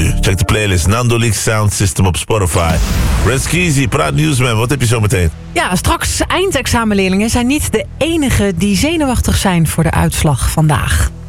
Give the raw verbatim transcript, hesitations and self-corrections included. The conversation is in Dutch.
u. Check de playlist Nando Leaks Sound System op Spotify. Reskizi, Praat Nieuwsman, wat heb je zo meteen? Ja, straks eindexamenleerlingen zijn niet de enige die zenuwachtig zijn voor de uitslag vandaag.